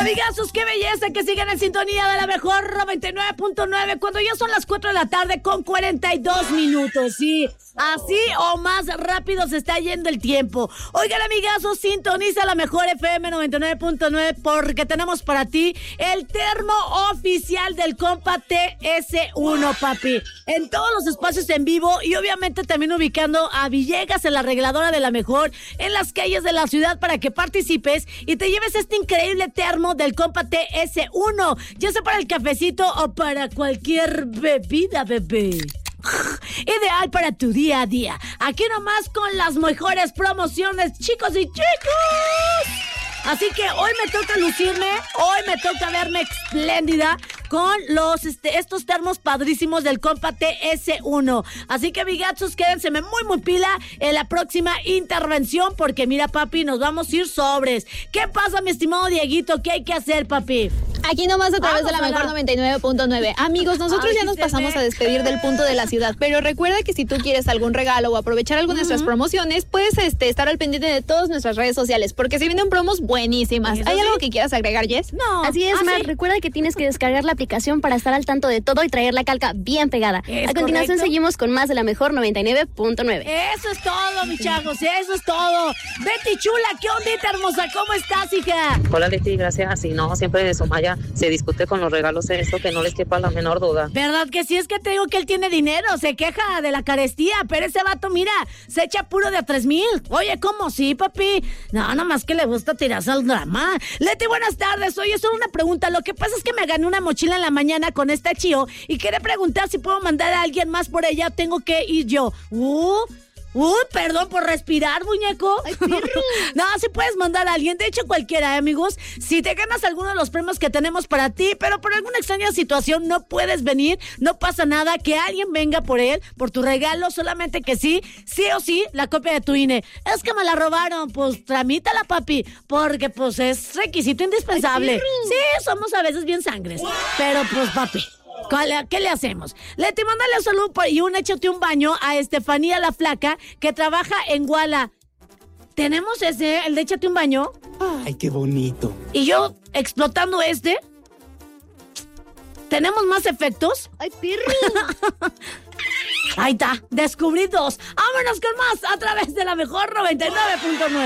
Amigazos, qué belleza que sigan en sintonía de la mejor 99.9 cuando ya son las 4 de la tarde con 42 minutos, sí. Así o más rápido se está yendo el tiempo. Oigan, amigazos, sintoniza la mejor FM 99.9 porque tenemos para ti el termo oficial del compa TS1, papi. En todos los espacios en vivo y obviamente también ubicando a Villegas en la arregladora de la mejor en las calles de la ciudad para que participes y te lleves este increíble termo del compa TS1, ya sea para el cafecito o para cualquier bebida, bebé. Ideal para tu día a día. Aquí nomás con las mejores promociones, chicos y chicos. Así que hoy me toca lucirme, hoy me toca verme espléndida con estos termos padrísimos del compa TS1. Así que, amigazos, quédense muy pila en la próxima intervención porque mira, papi, nos vamos a ir sobres. ¿Qué pasa, mi estimado Dieguito? ¿Qué hay que hacer, papi? Aquí nomás a través de la mejor 99.9. Amigos, nosotros ya nos pasamos a despedir del punto de la ciudad, pero recuerda que si tú quieres algún regalo o aprovechar alguna de nuestras promociones, puedes estar al pendiente de todas nuestras redes sociales, porque se vienen promos buenísimas. ¿Hay algo que quieras agregar, Jess? No. Así es, Mar. ¿Sí? Recuerda que tienes que descargar la aplicación para estar al tanto de todo y traer la calca bien pegada. A continuación seguimos con más de la mejor 99.9. Eso es todo, mis chavos, eso es todo. Betty chula, ¿qué ondita, hermosa? ¿Cómo estás, hija? Hola, Leti, gracias. Así no, siempre de Sumaya se discute con los regalos, eso que no les quepa la menor duda. ¿Verdad que sí? Es que te digo que él tiene dinero, se queja de la carestía, pero ese vato, mira, se echa puro de a 3,000. Oye, ¿cómo sí, papi? No, nomás que le gusta tirarse al drama. Leti, buenas tardes. Oye, solo una pregunta. Lo que pasa es que me gané una mochila en la mañana con esta Chío y quería preguntar si puedo mandar a alguien más por ella. Tengo que ir yo. Perdón por respirar, muñeco. Ay, perro. No, si puedes mandar a alguien. De hecho, cualquiera, amigos. Si te ganas alguno de los premios que tenemos para ti, pero por alguna extraña situación no puedes venir, no pasa nada. Que alguien venga por él, por tu regalo. Solamente que sí o sí, la copia de tu INE. Es que me la robaron. Pues tramítala, papi. Porque pues es requisito indispensable. Sí, somos a veces bien sangres. Pero pues, papi, ¿qué le hacemos? Leti, mándale un saludo y échate un baño a Estefanía la Flaca, que trabaja en Guala. ¿Tenemos el de échate un baño? Ay, qué bonito. Y yo explotando ¿tenemos más efectos? ¡Ay, perro! Ahí está, descubrí 2. Vámonos con más a través de la mejor 99.9.